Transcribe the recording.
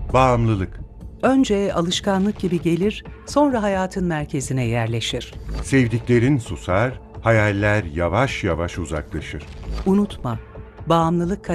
Bağımlılık. Önce alışkanlık gibi gelir, sonra hayatın merkezine yerleşir. Sevdiklerin susar, hayaller yavaş yavaş uzaklaşır. Unutma, bağımlılık